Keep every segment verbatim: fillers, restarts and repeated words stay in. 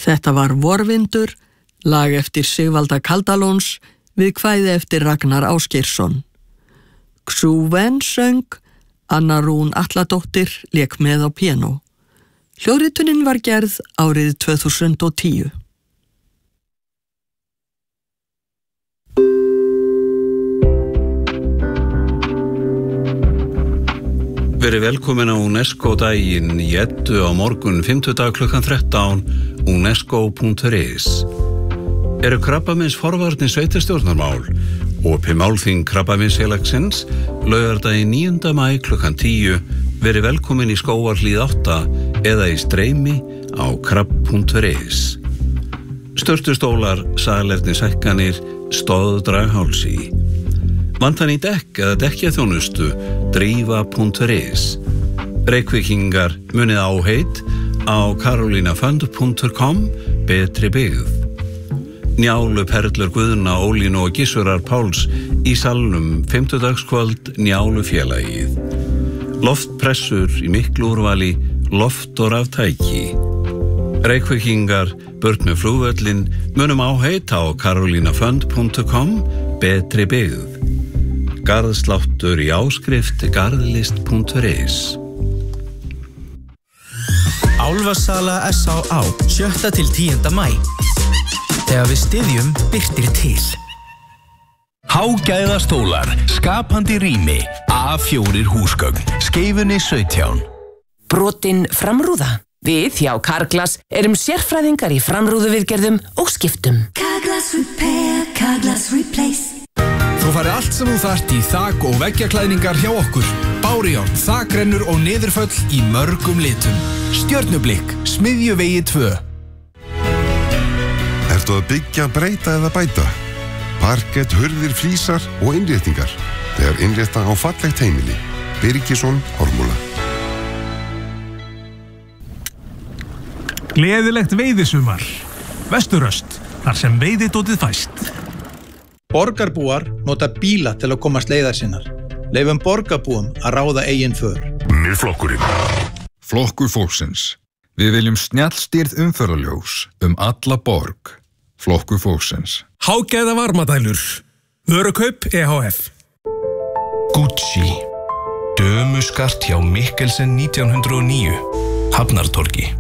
Þetta var Vorvindur, lag eftir Sigvalda Kaldalóns við kvæði eftir Ragnar Ásgeirsson. Xúven söng, Anna Rún Atladóttir lék með á píanó. Hljóðritunin var gerð árið tvö þúsund og tíu. Verið velkomin á UNESCO-daginn í Eddu á morgun fimmtudag klukkan þrettán, unesco punktur is. Eru krabbamins forvarnir sveitarstjórnarmál, opið málþing krabbaminsfélagsins, laugardaginn níunda maí klukkan tíu, verið velkomin í Skógarhlíð átta eða í streymi á krabb punktur is. Störtustólar, salernishækkanir, stóðdraghálsi. Vantan í dekk eða dekkjaþjónustu, drífa punktur is. Reykvíkingar munið áheit á karolínafund punktur com, betri byggð. Njálu Perlur Guðna, Ólínu og Gissurar Páls í salnum fimmtudagskvöld Njálu félagið. Loftpressur í miklu úrvali, loft og raftæki. Reykvíkingar, burt með flugvöllin, munum áheit á karolínafund punktur com, betri byggð. Garðsláttur í áskrift garðlist punktur is. Álfasala S á á, sjötta til tíunda maí. Þegar við styðjum birtir til. Hágæðastólar, skapandi rými, A fjórir húsgögn, Skeifunni sautján. Brotin framrúða. Við hjá Carglass erum sérfræðingar í framrúðuviðgerðum og skiptum. Carglass Repair, Carglass Replace. Þú fari allt sem þú þarft í þak- og veggjaklæðningar hjá okkur. Bárjárn, þakrennur og niðurföll í mörgum litum. Stjörnublikk, Smiðjuvegi tvö. Ertu að byggja, breyta eða bæta? Parkett, hurðir, flísar og innréttingar. Þegar innrétta á fallegt heimili. Birgisson, Ármúla. Gleðilegt veiðisumar. Vesturöst, þar sem veiðidótið fæst. Borgarbúar nota bíla til að komast leiðar sinnar. Leifum borgarbúum að ráða eigin för. Miðflokkurinn. Flokkur fólksins. Við viljum snjallstýrð umferðarljós um alla borg. Flokkur fólksins. Hágæða varmadælur. Vörukaup E H F. Gucci. Dömuskart hjá Mikkelsen nítján hundruð og níu. Hafnartorgi.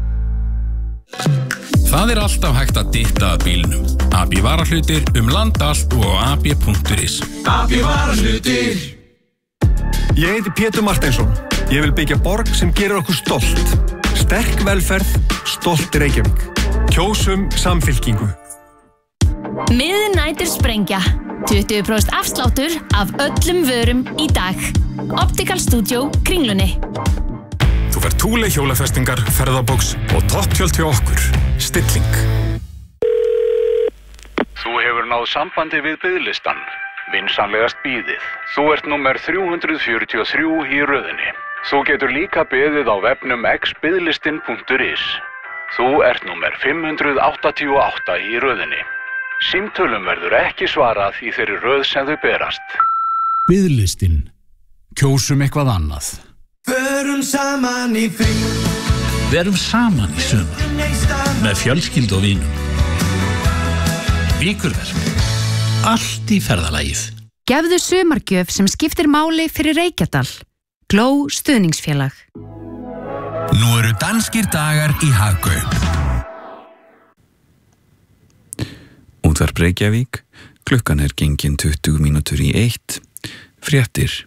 Það er alltaf hægt að ditta að bílnum. A B varahlutir um land allt og á a b punktur is. A B varahlutir. Ég heiti Pétur Marteinsson. Ég vil byggja borg sem gerir okkur stolt. Sterk velferð, stolt Reykjavík. Kjósum samfylkingu. Midnighter sprengja. tuttugu prósent afsláttur af öllum vörum í dag. Optical Studio Kringlunni. Þú fær Thule hjólafestingar, ferðabóks og topptjöld hjá okkur. Stilling. Þú hefur náð sambandi við biðlistan. Vinsamlegast bíðið. Þú ert númer þrjú hundruð fjörutíu og þrjú í röðinni. Þú getur líka beðið á vefnum x biðlistin punktur is. Þú ert númer fimm hundruð áttatíu og átta í röðinni. Símtölum verður ekki svarað í þeirri röð sem þau berast. Biðlistin. Kjósum eitthvað annað. Förum saman í frí. Verum saman í sumar. Með fjölskyldu og vínum. Víkurverk. Allt í ferðalagið. Gefðu sumargjöf sem skiptir máli fyrir Reykjadal. Gló stuðningsfélag. Nú eru danskir dagar í Hagkaup. Útvarp Reykjavík. Klukkan er gengin tuttugu mínútur í eitt. Fréttir.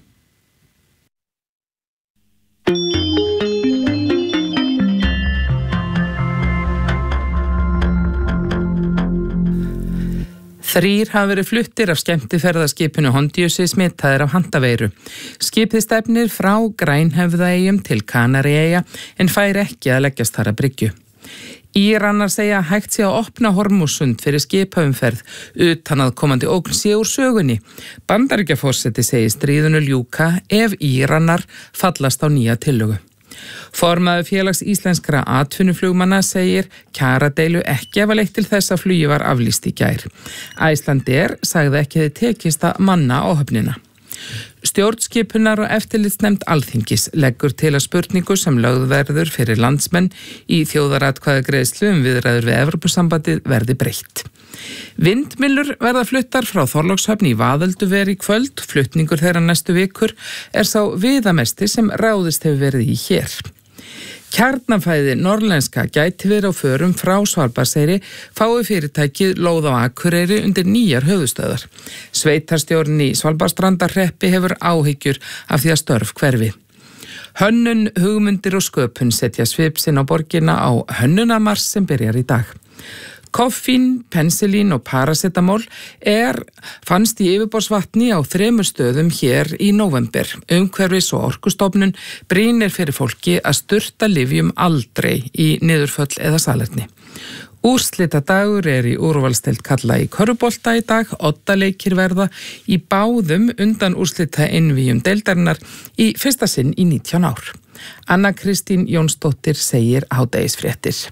Þrír hafa verið fluttir af skemmtiferðaskipinu Hondiusi smitaðir af handaveiru. Skipið stefnir frá Grænhöfðaeyjum til Kanaríeyja en fær ekki að leggjast þar að bryggju. Íranar segja að hægt sé að opna Hormússund fyrir skipaumferð utan að komandi ógn sé úr sögunni. Bandaríkjaforseti segir stríðinu ljúka ef Íranar fallast á nýja tillögu. Formaður félags íslenskra atvinnuflugmanna segir kjaradeilu ekki hafa leitt til þess að flugi var aflýst í gær. Icelandair sagði ekki þið tekist að manna áhöfnina. Stjórnskipunar og eftirlitsnefnd Alþingis leggur til að spurningu sem lögð verður fyrir landsmenn í þjóðaratkvæðagreiðslu um viðræður við Evrópusambandið verði breytt. Vindmyllur verða fluttar frá Þorlákshöfn í Vaðölduveri í kvöld. Flutningur þeirra næstu vikur er sá viðamesti sem ráðist hefur verið í hér. Kjarnafæði norrlenska gæti verið á förum frá Svalbarðseyri fái fyrirtækið lóð á Akureyri undir nýjar höfuðstöðvar. Sveitarstjórinn í Svalbarðsstrandarhreppi hefur áhyggjur af því að störf hverfi. Hönnun, hugmyndir og sköpun setja svip sinn á borgina á Hönnunarmars sem byrjar í dag. Koffín, pensilín og paracetamol er fannst í yfirborðsvatni á þremur stöðum hér í nóvember. Umhverfis- og orkustofnun brýnir fyrir fólki að sturta lyfjum aldrei í niðurföll eða salerni. Úrslitadagur er í úrvalsdeild karla í körfubolta í dag. Oddaleikir verða í báðum undan úrslita einvíum deildarinnar í fyrsta sinn í nítján ár. Anna Kristín Jónsdóttir segir hádegisfréttir.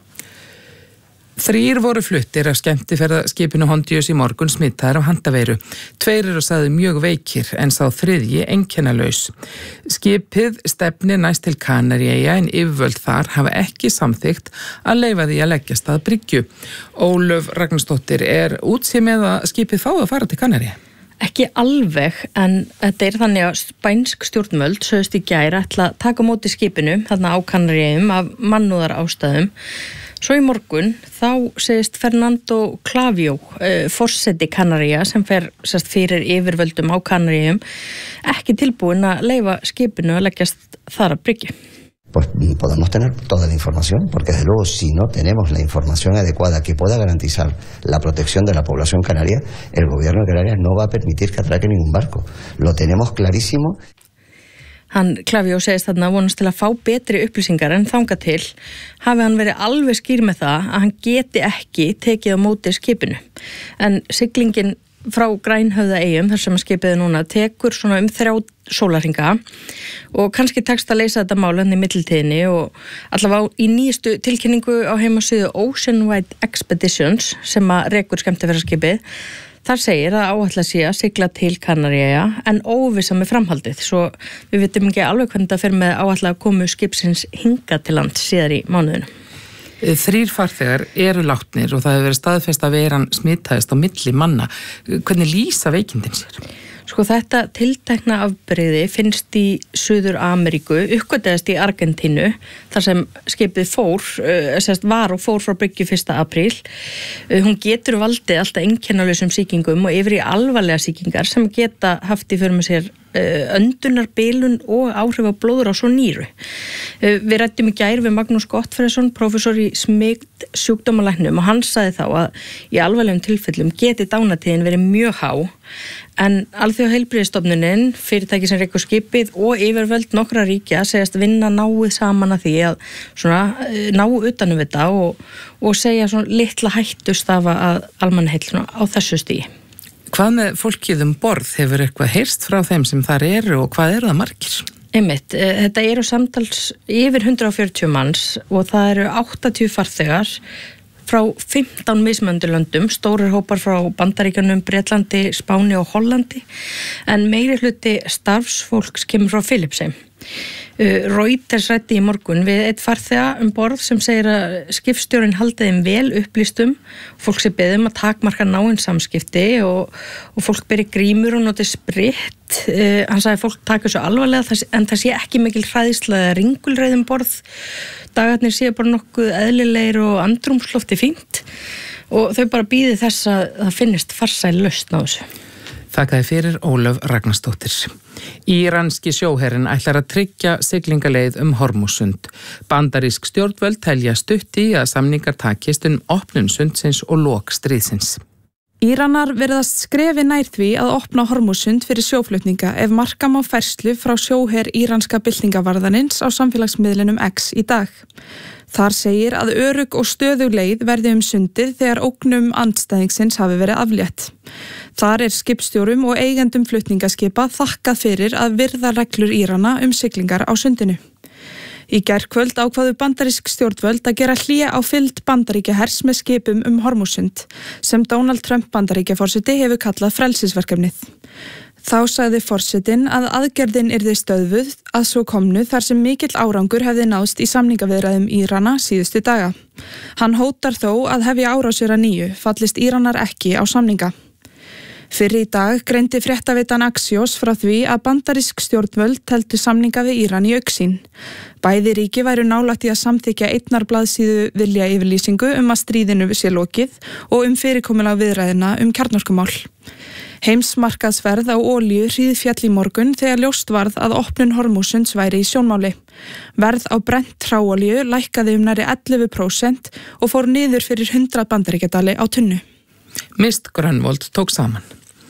Þrír voru fluttir af skemmtiferðaskipinu Hondius í morgun smitaðir af handaveiru. Tveir eru sagðir mjög veikir en sá þriðji einkennalaus. Skipið stefnir næst til Kanaríeyja en yfirvöld þar hafa ekki samþykkt að leyfa því að leggjast að bryggju. Ólöf Ragnarsdóttir, er útséð með að skipið fái að fara til Kanaríeyja? Ekki alveg, en þetta er þannig að spænsk stjórnvöld sögðust í gær ætla að taka á móti skipinu þarna á Kanaríeyjum af mannúðar ástæðum. Svo í morgun þá segist Fernando Clavijo, uh, forseti Kanaríja sem fer sest, fyrir yfirvöldum á Kanaríum, ekki tilbúin að leyfa skipinu að leggjast þar að bryggju. Pues podemos tener toda la información, porque desde luego si no tenemos la información adecuada que pueda garantizar la protección de la población canaria, el gobierno de Canarias no va a permitir que atraque ningún barco. Lo tenemos clarísimo. Hann Clavijo segist þarna vonast til að fá betri upplýsingar en þangað til hafi hann verið alveg skýr með það að hann geti ekki tekið á móti skipinu. En siglingin frá Grænhöfðaeyjum, þar sem skipið núna tekur svona um þrjá sólarhringa og kannski tekst að leysa þetta mál hann í milltíðinni og allavega í nýjustu tilkynningu á heimasíðu Oceanwide Expeditions sem að rekur skemmtiferðaskipið. Þar segir að áætla sé að sigla til Kanaríeyja en óvissa með framhaldið, svo við vitum ekki alveg hvernig það fer með áætla að komu skipsins hingað til land síðar í mánuðinu. Þrír farþegar eru látnir og það hefur verið staðfest að veiran smitaðist á milli manna. Hvernig lýsa veikindin sér? Sko þetta tiltekna afbrigði finnst í Suður Ameríku, uppgötaðist í Argentínu, þar sem skipið fór, sérst var og fór frá bryggju fyrsta apríl. Hún getur valdið alltaf einkennalausum sýkingum og yfir í alvarlega sýkingar sem geta haft í för með sér öndunarbilun og áhrif á blóðrás og nýru. Við ræddum í gær við Magnús Gottfreðsson, prófessor í smygd sjúkdómalæknum og hann sagði þá að í alvarlegum tilfellum geti dánatíðin verið mjög há en Alþjóðaheilbrigðisstofnunin, fyrirtæki sem rekur skipið og yfirvöld nokkra ríkja segjast vinna náið saman að því að svona, ná utanum þetta og, og segja svona litla hættustafa að almannaheilluna á þessu stigi. Hvað með fólkið um borð? Hefur eitthvað heyrst frá þeim sem þar eru og hvað eru það margir? Einmitt, þetta eru samtals yfir hundrað og fjörutíu manns og það eru áttatíu farþegar frá fimmtán mismunandi löndum, stórir hópar frá Bandaríkjunum, Bretlandi, Spáni og Hollandi en meiri hluti starfsfólks kemur frá Filippseyjum. Reuters ræddi í morgun við eitt farþega um borð sem segir að skipstjórinn haldi þeim vel upplýstum, fólk sé beðið um að takmarka náin samskipti og, og fólk beri grímur og noti spritt. Uh, hann sagði að fólk taka svo alvarlega en það sé ekki mikil hræðisla eða ringulreiðum borð. Dagarnir séu bara nokkuð eðlilegir og andrúmslofti fínt og þau bara bíði þess að það finnist farsæl lausn á þessu. Þakkaði fyrir Ólöf Ragnarsdóttir. Íranski sjóherinn ætlar að tryggja siglingaleið um Hormússund. Bandarísk stjórnvöld telja stutt í að samningar takist um opnun sundsins og lok stríðsins. Íranar virðast skrefi nær því að opna Hormússund fyrir sjóflutninga ef marka má færslu frá sjóher íranska byltingavarðanins á samfélagsmiðlinum X í dag. Þar segir að örugg og stöðug leið verði um sundið þegar ógnum andstæðingsins hafi verið aflétt. Þar er skipstjórum og eigendum flutningaskipa þakkað fyrir að virða reglur Írana um siglingar á sundinu. Í gærkvöld ákváðu bandarísk stjórnvöld að gera hlé á fylgd Bandaríkjahers með skipum um Hormússund sem Donald Trump Bandaríkjaforseti hefur kallað frelsisverkefnið. Þá sagði forsetinn að aðgerðin yrði stöðvuð að svo komnu þar sem mikill árangur hefði náðst í samningaviðræðum Írana síðustu daga. Hann hótar þó að hefja árásir að nýju, fallist Íranar ekki á samninga. Fyrr í dag greindi fréttaveitan Axios frá því að bandarísk stjórnvöld teldu samninga við Íran í augsýn. Bæði ríki væru nálægt í að samþykkja einnar blaðsíðu vilja yfirlýsingu um að stríðinu sé lokið og um fyrirkomulag viðræðina um kjarnorkumál. Heimsmarkaðsverð á olíu hríðfjall í morgun þegar ljóst varð að opnun Hormúsunds væri í sjónmáli. Verð á brennt hráolíu lækkaði um nærri ellefu prósent og fór niður fyrir hundrað bandaríkjadali á tunnu. Mist Grönvold tók saman.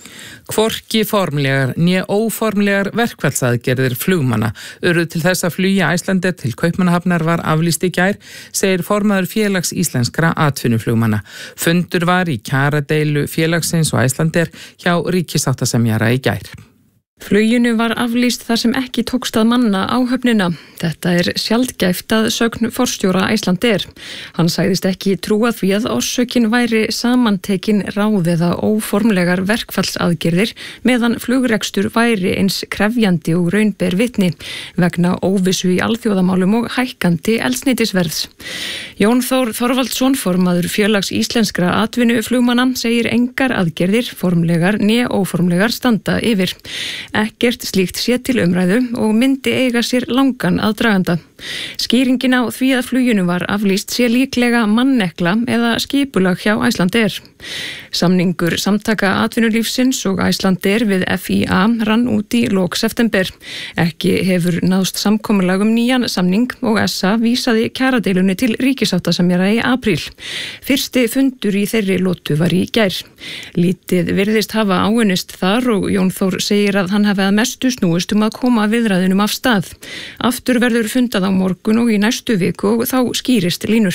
Hvorki formlegar né óformlegar verkfallsaðgerðir flugmanna urðu til þess að flugja Icelandair til Kaupmannahafnar var aflýst í gær, segir formaður félags íslenskra atvinnuflugmanna. Fundur var í kjaradeilu félagsins og Icelandair hjá ríkissáttasemjara í gær. Fluginu var aflýst þar sem ekki tókst að manna áhöfnina. Þetta er sjaldgæft að sögn forstjóra Icelandair. Hann sagðist ekki trúa því að orsökin væri samantekin ráð eða óformlegar verkfallsaðgerðir meðan flugrekstur væri eins krefjandi og raun ber vitni vegna óvissu í alþjóðamálum og hækkandi eldsneytisverðs. Jón Þór Þorvaldsson, formaður félags íslenskra atvinnuflugmanna, segir engar aðgerðir, formlegar né óformlegar, standa yfir. Ekkert slíkt sé til umræðu og myndi eiga sér langan aðdraganda. Skýringin á því að fluginu var aflýst sé líklega mannekla eða skipulag hjá Icelandair. Samningur Samtaka atvinnulífsins og Icelandair við F I A rann út í lok september. Ekki hefur náðst samkomulag um nýjan samning og S A vísaði kjaradeilunni til ríkissáttasemjara í apríl. Fyrsti fundur í þeirri lotu var í gær. Lítið virðist hafa áunnist þar og Jón Þór segir að hann hafi að mestu snúist um að koma viðræðunum af stað. Aftur verður fundað á morgun og í næstu viku og þá skýrist línur.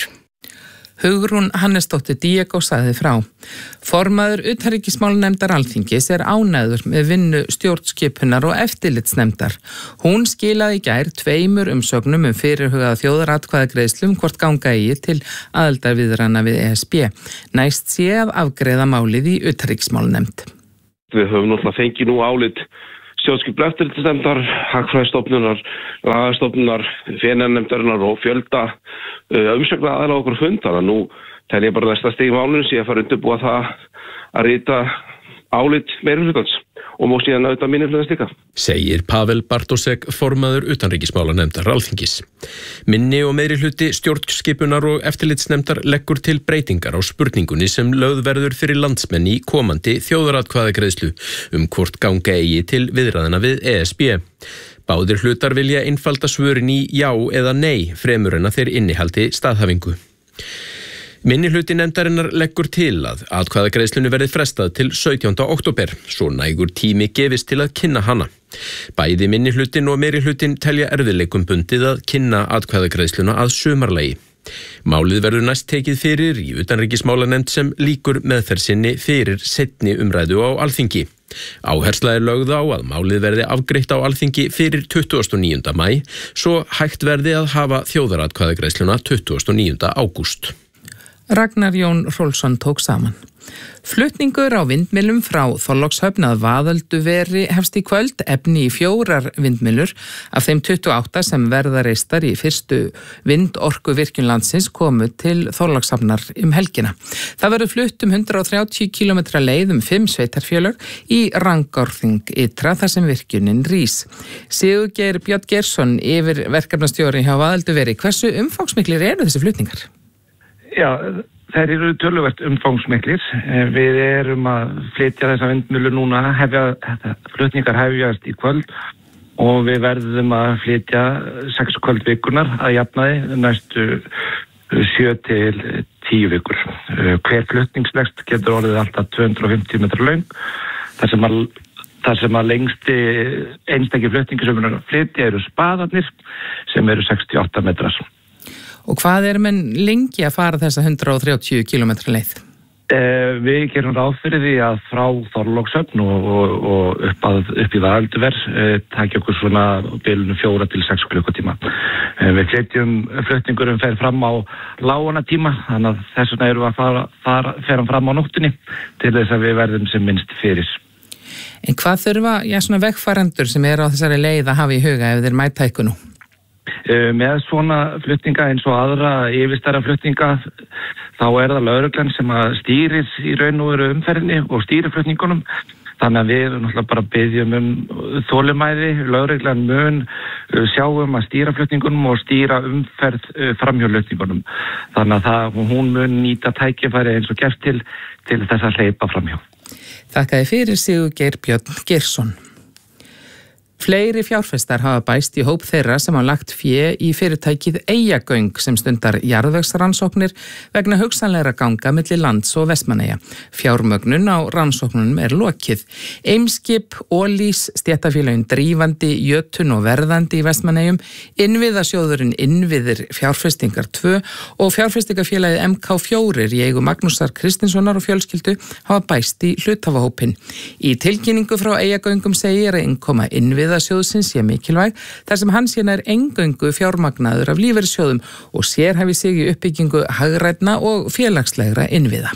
Hugrún Hannesdóttir Diego sagði frá. Formaður utanríkismálanefndar Alþingis er ánægður með vinnu stjórnskipunar og eftirlitsnefndar. Hún skilaði í gær tveimur umsögnum um fyrirhugaða þjóðaratkvæðagreiðslum hvort ganga eigi til aðildarviðræðna við E S B. Næst sé að afgreiða málið í utanríkismálanefnd. Við höfum náttúrulega fengið nú álit stjórnskipunar og eftirlitsnefndar, hagfræðistofnunar, lagastofnunar, félagsnefndarinnar og fjölda uh, umsögna aðila okkur fundar. Nú tel ég bara næsta stig í málinu sé að fara undirbúa það að rita álit meirihlutans og má síðan auðvitað minnihlutans líka. Segir Pavel Bartósek, formaður utanríkismálanefndar Alþingis. Minni og meirihluti stjórnskipunar og eftirlitsnefndar leggur til breytingar á spurningunni sem lögð verður fyrir landsmenn í komandi þjóðaratkvæðagreiðslu um hvort ganga eigi til viðræðna við E S B. Báðir hlutar vilja einfalda svörin í já eða nei fremur en að þeir innihaldi staðhæfingu. Minnihluti nefndarinnar leggur til að atkvæðagreiðslunni verði frestað til sautjánda október, svo nægur tími gefist til að kynna hana. Bæði minnihlutin og meirihlutin telja erfiðleikum bundið að kynna atkvæðagreiðsluna að sumarlagi. Málið verður næst tekið fyrir í utanríkismálanefnd sem lýkur meðferð sinni fyrir seinni umræðu á Alþingi. Áhersla er lögð á að málið verði afgreitt á Alþingi fyrir tuttugasta og níunda maí, svo hægt verði að hafa þjóðaratkvæðagreiðsluna tuttugasta og níunda ágúst. Ragnar Jón Hrólfsson tók saman. Flutningur á vindmyllum frá Þorlákshöfn að Vaðölduveri hefst í kvöld, efni í fjórar vindmyllur af þeim tuttugu og átta sem verða reistar í fyrstu vindorkuvirkjun landsins komu til Þorlákshafnar um helgina. Það verður flutt um hundrað og þrjátíu kílómetra leið um fimm sveitarfélög í Rangárþing ytra þar sem virkjunin rís. Sigurgeir Björn Geirsson, yfir verkefnastjóri hjá Vaðölduveri, hversu umfangsmiklir eru þessi flutningar? Já, þær eru töluvert umfangsmiklir. Við erum að flytja þessa vindmyllu núna, hefja, flutningar hefjast í kvöld og við verðum að flytja sex kvöldvikunar að jafnaði næstu sjö til tíu vikur. Hver flutningslegst getur orðið alltaf tvö hundruð og fimmtíu metra löng, þar sem að þar sem að lengsti einstakir flutningi sem er að flytja eru spaðarnir sem eru sextíu og átta metrar. Og hvað er menn lengi að fara þessa hundrað og þrjátíu kílómetra leið? Eh, við gerum ráð fyrir því að frá Þorlákshöfn og, og, og upp, að, upp í Vaðölduver eh, takja okkur svona bilinu fjóra til sex klukkutíma. Eh, við flytjum flutningurum fer fram á lágana tíma, þannig að þess vegna erum við að fara, fara, ferum fram á nóttunni til þess að við verðum sem minnst fyrir. En hvað þurfa, já, svona vegfarendur sem eru á þessari leið að hafa í huga ef þeir mæta ykkur nú? Með svona flutninga eins og aðra yfirstæra flutninga þá er það lögreglan sem að stýrir í raun og veru umferðinni og stýrir flutningunum. Þannig að við erum náttúrulega bara byggjum um þolinmæði, lögreglan mun sjáum að stýra flutningunum og stýra umferð framhjólutningunum. Þannig að það, hún mun nýta tækifæri eins og gert til, til þess að hleypa framhjó. Þakkaði fyrir Sigurgeir Björn Geirsson. Fleiri fjárfestar hafa bæst í hóp þeirra sem hafa lagt fé í fyrirtækið Eyjagöng sem stundar jarðvegsrannsóknir vegna hugsanlegra ganga milli lands og Vestmannaeyja. Fjármögnun á rannsóknunum er lokið. Eimskip, Ólís, stéttarfélögin Drífandi, Jötun og Verðandi í Vestmannaeyjum, Innviðasjóðurinn Innviðir fjárfestingar tvö og fjárfestingafélagið M K fjögur í eigu Magnúsar Kristinssonar og fjölskyldu hafa bæst í hluthafahópinn. Í tilkynningu frá Eyjagöngum segir að innkoma innviða sjóðsins sé mikilvæg þar sem hann sé nær eingöngu fjármagnaður af lífeyrissjóðum og sérhæfi sig í uppbyggingu hagrænna og félagslegra innviða.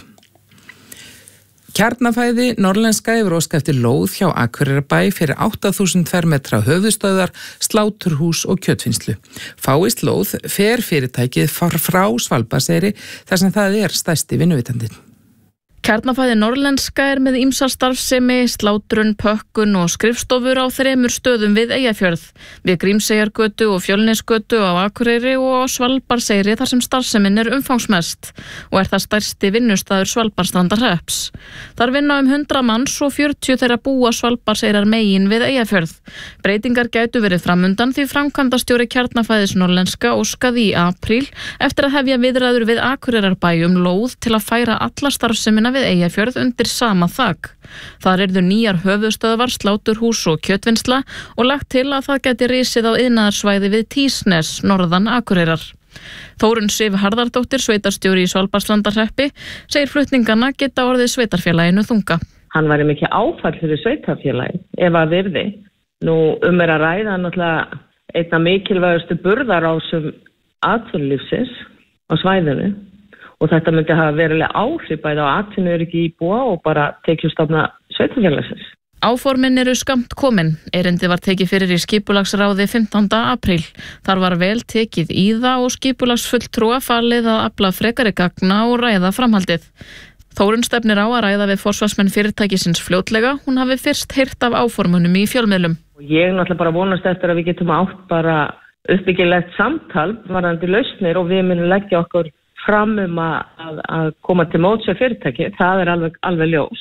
Kjarnafæði Norðlenska hefur óskað eftir lóð hjá Akureyrarbæ fyrir átta þúsund fermetra höfuðstöðvar, sláturhús og kjötvinnslu. Fáist lóð fer fyrirtækið far frá Svalbarðseyri þar sem það er stærsti vinnuveitandinn. Kjarnafæði Norðlenska er með ýmsa starfsemi, slátrun, pökkun og skrifstofur á þremur stöðum við Eyjafjörð, við Grímseyjargötu og Fjölnisgötu á Akureyri og á Svalbarðseyri þar sem starfsemin er umfangsmest og er það stærsti vinnustaður Svalbarðsstrandarhrepps. Þar vinna um hundrað manns og fjörutíu þeirra búa Svalbarðseyrar megin við Eyjafjörð. Breytingar gætu verið framundan því framkvæmdastjóri Kjarnafæðis Norðlenska óskaði í apríl eftir að hefja viðræður við Akureyrarbæ um lóð til að færa alla starfsemina við Eyjafjörð undir sama þak. Þar yrðu nýjar höfuðstöðvar, sláturhús og kjötvinnsla og lagt til að það geti risið á iðnaðarsvæði við Tísnes, norðan Akureyrar. Þórunn Sif Harðardóttir, sveitarstjóri í Svalbarðsstrandarhreppi, segir flutningana geta orðið sveitarfélaginu þunga. Hann væri mikið áfall fyrir sveitarfélagi ef að virði. Nú um er að ræða náttúrulega einna mikilvægustu burðarásum atvinnulífsins á svæðinu. Og þetta myndi hafa verulega áhrif bæði á atvinnuöryggi íbúa og bara tekjustofna sveitarfélagsins. Áformin eru skammt komin. Erindi var tekið fyrir í skipulagsráði fimmtánda apríl. Þar var vel tekið í það og skipulagsfulltrúa falið að afla frekari gagna og ræða framhaldið. Þórunn stefnir á að ræða við forsvarsmenn fyrirtækisins fljótlega. Hún hafi fyrst heyrt af áformunum í fjölmiðlum. Ég náttúrulega bara vonast eftir að við getum átt bara uppbyggilegt samtal varðandi lausnir og við munum leggja okkur fram um að, að koma til móts við fyrirtæki, það er alveg, alveg ljós.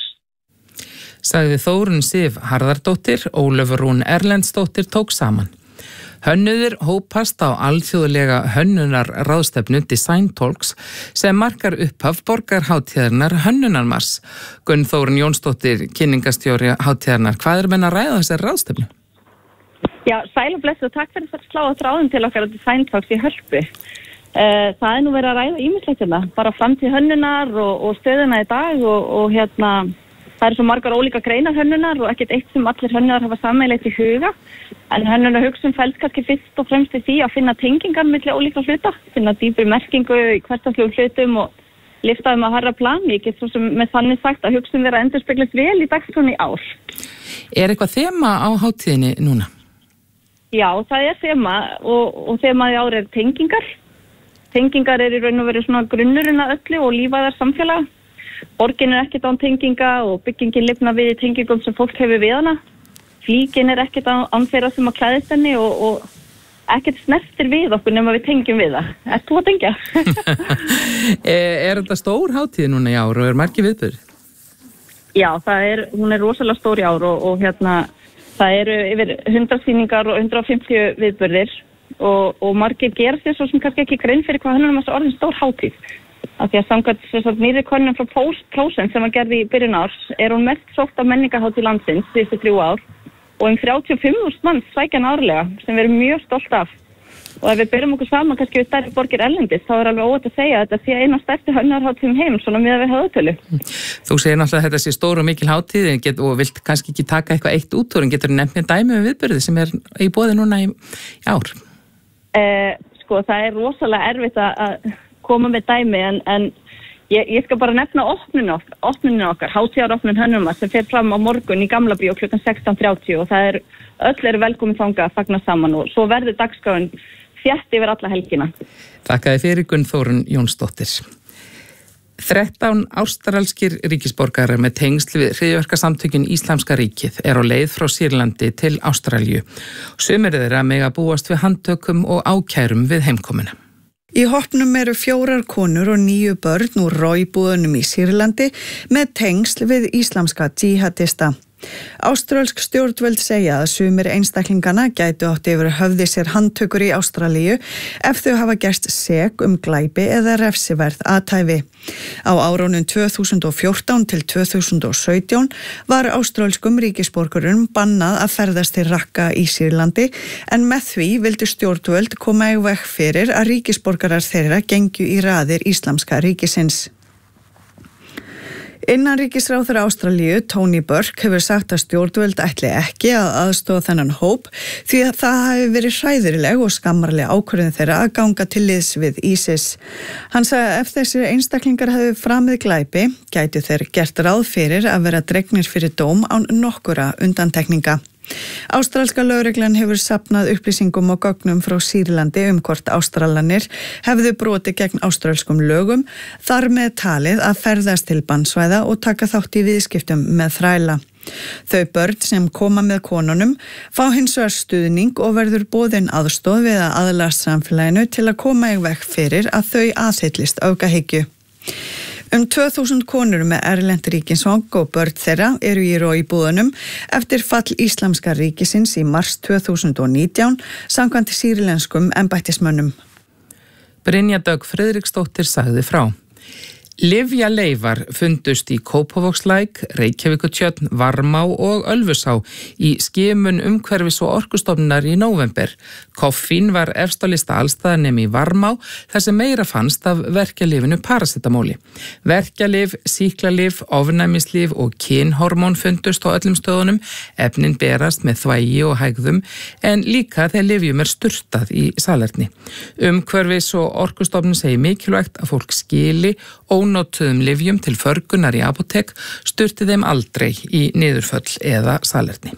Sagði Þórunn Sif Harðardóttir, Ólöfur Rún Erlendsdóttir tók saman. Hönnuðir hópast á alþjóðlega hönnunar ráðstefnu Design Talks sem markar upphaf borgarhátíðarnar Hönnunarmars. Gunn Þórunn Jónsdóttir, kynningastjóri hátíðarnar, hvað er menn að ræða þessari ráðstefnu? Já, sæl og blessu og takk fyrir það slá að þráðum til okkar á Design Talks í Hörpu. Það er nú verið að ræða ýmislegt hérna, bara framtíð hönnunar og, og stöðuna í dag og, og hérna, það eru svo margar ólíka greinar hönnunar og ekkert eitt sem allir hönnunar hafa sameiginlegt í huga. En hönnunar hugsun felst kannski fyrst og fremst í því að finna tengingar milli ólíka hluta, finna dýpri merkingu í hversdagslegum hlutum og lyfta þeim að harra plan. Ég get svo sem með þannig sagt að hugsun vera endurspeglast vel í dagskránni í ár. Er eitthvað þema á hátíðinni núna? Já, það er þema og, og þemaði ár er tengingar. Tengingar er í raun og veru svona grunnurinn að öllu og lífæðar samfélag. Borgin er ekkert án tenginga og byggingin lifna við í tengingum sem fólk hefur við hana. Flíkin er ekkert án þeirra sem að klæðist henni og, og ekkert snertir við okkur nema við tengjum við það. Ert þú að tengja? Er þetta stór hátíð núna í ár og er margir viðburðir? Já, það er, hún er rosalega stór í ár og, og hérna, það eru yfir hundrað sýningar og hundrað og fimmtíu viðburðir. Og, og margir gera sér svo sem kannski ekki grein fyrir hvað Hönnunarmars orðin stór hátíð. Af því að samkvæmt nýrri könnun frá Prósent sem var gerð í byrjun árs er hún mest sótt af menningarhátíð landsins síðustu þrjú ár og um þrjátíu og fimm þúsund manns sækja hana árlega sem við erum mjög stolt af. Og ef við byrjum okkur saman kannski við stærri borgir erlendis þá er alveg óvægt að segja að þetta sé eina stærsti hönnuðarhátíð um heim svona miðað við höfðatölu. Þú segir náttúrulega að þetta sé stór og mikil hátíð get, og vilt kannski ekki taka eitthvað eitt út úr en getur nefnt mér dæmi um viðburði sem er í boði núna í, í ár. Eh, sko það er rosalega erfitt að koma með dæmi en, en Ég, ég skal bara nefna opnunin okkar, opnunin okkar, hátíðaropnun Hönnuma sem fer fram á morgun í Gamla bíó klukkan sextán þrjátíu og það er öll eru velkomin þangað að fagna saman og svo verður dagskráin þétt yfir alla helgina. Þakkaði fyrir Gunnþórun Jónsdóttir. þrettán ástralskir ríkisborgarar með tengsl við hryðjuverkasamtökin Íslamska ríkið er á leið frá Sýrlandi til Ástralíu. Sumir þeirra mega búast við handtökum og ákærum við heimkomuna. Í hópnum eru fjórar konur og níu börn úr Róibúðunum í Sýrlandi með tengsl við íslamska djihadista. Áströlsk stjórnvöld segja að sumir einstaklingana gætu átt yfir höfði sér handtökur í Ástralíu ef þau hafa gerst sek um glæpi eða refsiverð athæfi. Á árunum tvö þúsund og fjórtán til tvö þúsund og sautján var áströlskum ríkisborgurum bannað að ferðast til Raqqa í Sýrlandi en með því vildu stjórnvöld koma í veg fyrir að ríkisborgarar þeirra gengju í raðir Íslamska ríkisins. Innanríkisráðherra Ástralíu, Tony Burke, hefur sagt að stjórnvöld ætli ekki að aðstoða þennan hóp því að það hafi verið hræðileg og skammarleg ákvörðun þeirra að ganga til liðs við ISIS. Hann sagði að ef þessir einstaklingar hefur framið glæpi, gætu þeir gert ráð fyrir að vera dregnir fyrir dóm án nokkura undantekninga. Ástralska lögreglan hefur safnað upplýsingum og gögnum frá Sýrlandi um hvort Ástralanir hefðu brotið gegn ástralskum lögum, þar með talið að ferðast til bannsvæða og taka þátt í viðskiptum með þræla. Þau börn sem koma með konunum fá hins vegar stuðning og verður boðin aðstoð við að aðlast samfélaginu til að koma í veg fyrir að þau aðhyllist öfgahyggju. Um tvö þúsund konur með erlent ríkisfang og börn þeirra eru í Róibúðunum eftir fall Íslamska ríkisins í mars tvö þúsund og nítján samkvæmt sýrlenskum embættismönnum. Brynja Dögg Friðriksdóttir sagði frá. Lyfjaleifar fundust í Kópavogslæk, Reykjavíkurtjörn, Varmá og Ölfusá í skimun umhverfis og orkustofnunar í nóvember. Koffín var efst á lista allstaðarnemi í Varmá þar sem meira fannst af verkjalyfinu parasetamóli. Verkjalyf, sýklalyf, ofnæmislif og kynhormón fundust á öllum stöðunum, efnin berast með þvægi og hægðum en líka þegar lyfjum er sturtað í salerni. Umhverfis og orkustofnun segir mikilvægt að fólk skili ónotuðum lyfjum til förgunar í apótek sturti þeim aldrei í niðurföll eða salerni.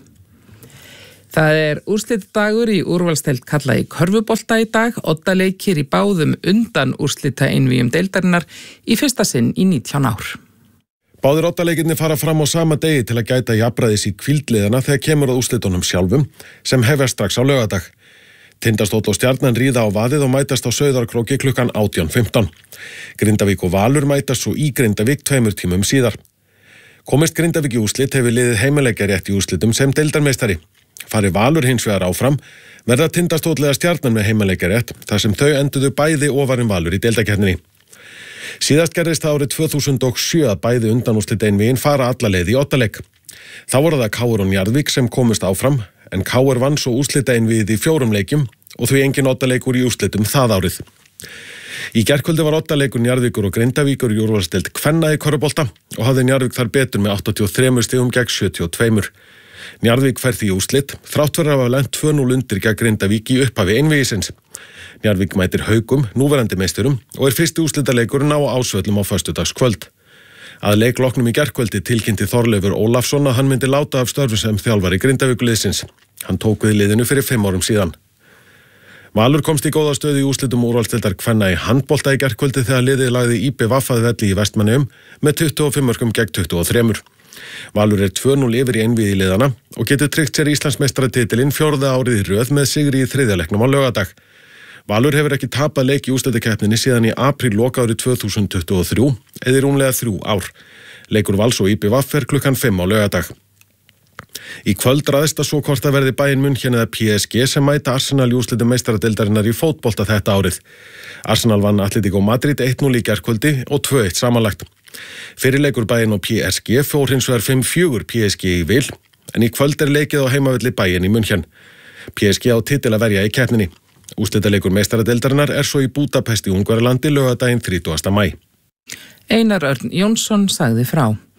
Það er úrslitadagur í úrvalsdeild karla í körfubolta í dag, oddaleikir í báðum undan úrslita einvíum deildarinnar í fyrsta sinn í nítján ár. Báðir oddaleikirnir fara fram á sama degi til að gæta jafnræðis í hvíldliðana þegar kemur að úrslitunum sjálfum sem hefjast strax á laugardag. Tindastóll og Stjarnan ríða á vaðið og mætast á Sauðárkróki klukkan átján fimmtán. Grindavík og Valur mætast svo í Grindavík tveimur tímum síðar. Komist Grindavík í úrslit hefur liðið heimileikja rétt í úrslitum sem deildarmeistari. Fari Valur hins vegar áfram, verða Tindastóll eða Stjarnan með heimileikja rétt þar sem þau enduðu bæði ofar en Valur í deildakeppninni. Síðast gerðist það árið tvö þúsund og sjö að bæði undanúrslit einvígin fara alla leið í oddaleik. Þá voru það K R og Njarðvík sem komust áfram, en K R vann svo úrslita einvígið í fjórum leikjum og því engin oddaleikur í úrslitum það árið. Í gærkvöldi var oddaleikur Njarðvíkur og Grindavíkur í úrvalsdeild kvenna í körfubolta og hafði Njarðvík þar betur með áttatíu og þremur stigum gegn sjötíu og tveimur. Njarðvík fer því í úrslit, þrátt fyrir að hafa lent tvö núll undir gegn Grindavík í upphafi einvígisins. Njarðvík mætir Haugum, núverandi meisturum, og er fyrsti úrslitaleikurinn á Ásvöllum á föstudagskvöld. Að leikloknum í gærkvöldi tilkynnti Þorleifur Ólafsson að hann myndi láta af störfum sem þjálfari Grindavíkurliðsins. Hann tók við liðinu fyrir fimm árum síðan. Valur komst í góða stöðu í úrslitum úrvalsdeildar kvenna í handbolta í gærkvöldi þegar liðið lagði í bé vé að velli í Vestmannaeyjum með tuttugu og fimm mörkum gegn tuttugu og þremur. Valur er tvö núll yfir í einvígi liðana og getur tryggt sér Íslandsmeistaratitilinn fjórða árið í röð með sigri í þriðja leiknum á laugardag. Valur hefur ekki tapað leik í úrslitakeppninni síðan í apríl loka árið tvö þúsund tuttugu og þrjú, eða rúmlega þrjú ár. Leikur Vals og í bé vé er klukkan fimm á laugardag. Í kvöld ræðst að svo hvort að verði Bayern München eða P S G sem mæta Arsenal í úrslitum meistaradeildarinnar í fótbolta þetta árið. Arsenal vann Atletico Madrid eitt núll í gærkvöldi og tvö eitt samanlagt. Fyrirleikur Bayern og P S G fór hins vegar fimm fjögur P S G í vil, en í kvöld er leikið á heimavelli Bayern í München. P S G á titil að verja í keppninni. Úrslitaleikur meistaradeildarinnar er svo í Búdapest í Ungverjalandi laugardaginn þrítugasta maí. Einar Örn Jónsson sagði frá.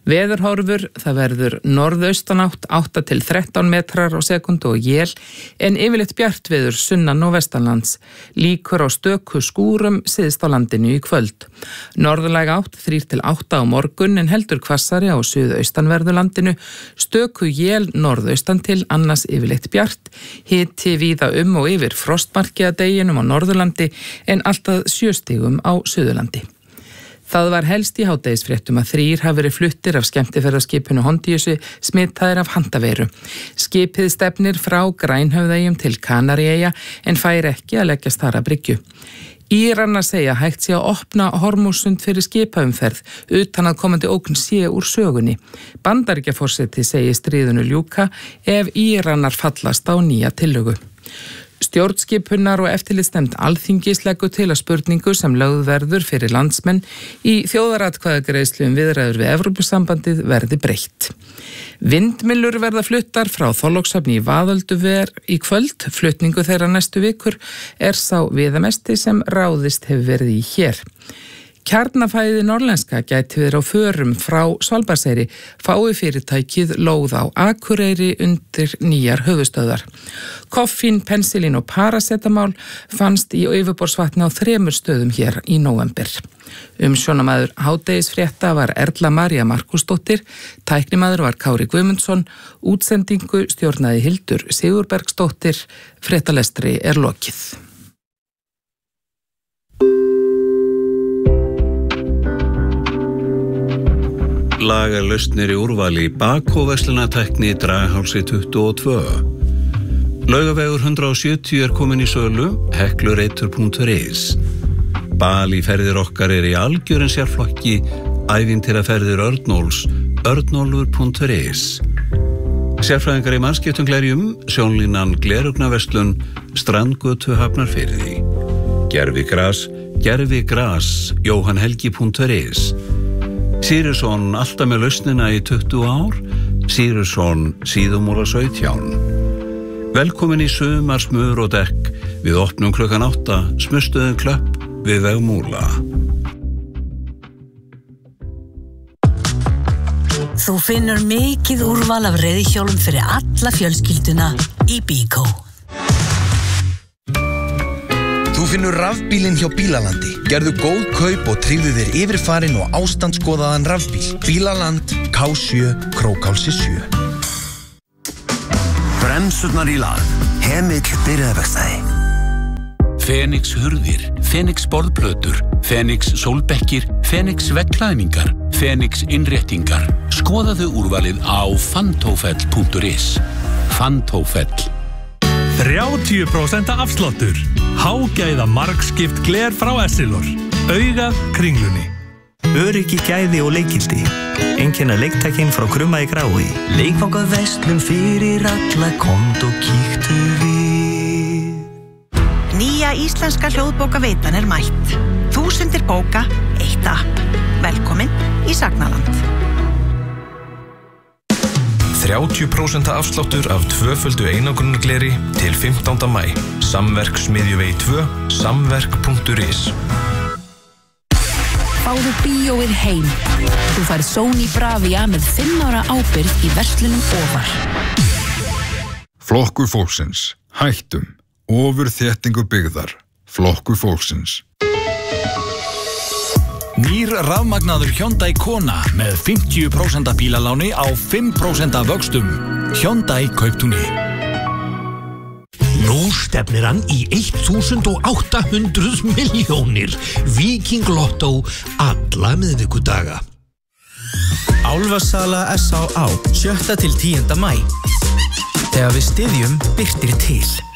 Veðurhorfur, það verður norðaustanátt átta til þrettán metrar á sekundu og él, en yfirleitt bjart veður sunnan og vestanlands. Líkur á stöku skúrum syðst á landinu í kvöld. Norðlæg átt þrír til átta á morgun en heldur hvassari á suðaustanverðu landinu. Stöku él norðaustan til, annars yfirleitt bjart. Hiti víða um og yfir frostmarki að deginum á Norðurlandi en alltaf sjö stigum á Suðurlandi. Það var helst í hádegisfréttum að þrír hafi verið fluttir af skemmtiferðaskipinu Hondiusi smitaðir af handaveiru. Skipið stefnir frá Grænhöfðaeyjum til Kanaríeyja en fær ekki að leggjast þar að bryggju. Íranar segja hægt sé að opna Hormússund fyrir skipaumferð utan að komandi ógn sé úr sögunni. Bandaríkjaforseti segir stríðinu ljúka ef Íranar fallast á nýja tillögu. Stjórnskipunar og eftirlitsnefnd Alþingis leggur til að spurningu sem lögð verður fyrir landsmenn í þjóðaratkvæðagreiðslu um viðræður við Evrópusambandið verði breytt. Vindmyllur verða fluttar frá Þorlákshöfn í Vaðölduver í kvöld. Flutningu þeirra næstu vikur er sá viðamesti sem ráðist hefur verið í hér. Kjarnafæði norlenska gæti verið á förum frá Svalbarðseyri, fái fyrirtækið lóð á Akureyri undir nýjar höfuðstöðvar. Koffín, pensilín og paracetamál fannst í yfirborðsvatni á þremur stöðum hér í nóvember. Umsjónamaður hádegisfrétta var Erla María Markusdóttir, tæknimaður var Kári Guðmundsson, útsendingu stjórnaði Hildur Sigurbergsdóttir, fréttalestri er lokið. Laga lausnir í úrvali Bakó-verslunartækni Draghálsi tuttugu og tvö. Laugavegur hundrað og sjötíu er komin í sölu, heklureitur punktur is. Bal í ferðir okkar er í algjörinn sérflokki, ævintýraferðir Örnóls, örnólfur punktur is. Sérfræðingar í mannskiptum glerjum, sjónlínan Glerugnaverslun, Strandgötu Hafnarfirði. Gervi gras, gervi gras, jóhannhelgi punktur is. Sýrusson alltaf með lausnina í tuttugu ár, Sýrusson síðumúla sautján. Velkomin í sumar smur og dekk, við opnum klukkan átta, smurstöðum Klöpp við veg Múla. Þú finnur mikið úrval af reiðhjólum fyrir alla fjölskylduna í Bíkó. Þú finnur rafbílinn hjá Bílalandi. Gerðu góð kaup og tryggðu þér yfirfarinn og ástandskoðaðan rafbíl. Bílaland, K sjö, Krókálsi sjö. Bremsurnar í lag. Hemill byrjaðarverkstæði. Fenix hurðir, Fenix borðplötur, Fenix sólbekkir, Fenix veggklæðningar, Fenix innréttingar. Skoðaðu úrvalið á fantófell punktur is. Fantófell. þrjátíu prósent afsláttur. Hágæða margskipt gler frá Essilor. Augað Kringlunni. Öryggi, gæði og leikildi. Einkenna leiktækin frá Krumma í Grái. Leikvangað verslun fyrir alla, komd og kíktu við. Nýja íslenska hljóðbókaveitan er mætt. Þúsundir bóka, eitt app. Velkomin í Sagnaland. þrjátíu prósent afsláttur af tvöföldu einangrunargleri til fimmtánda maí. Samverk Smiðjuvegi tvö, samverk punktur is. Fáðu bíóið heim. Þú færð Sony Bravia með fimm ára ábyrgð í verslunum ofar. Flokkur fólksins. Hættum. Ofurþéttingu byggðar. Flokkur fólksins. Nýr rafmagnaður Hyundai Kona með fimmtíu prósent bílaláni á fimm prósent vöxtum. Hyundai Kauptúni. Nú stefnir hann í þúsund átta hundruð milljónir. Viking Lotto alla miðvikudaga. Álfasala S á á sjötta til tíunda maí. Þegar við styðjum birtir til.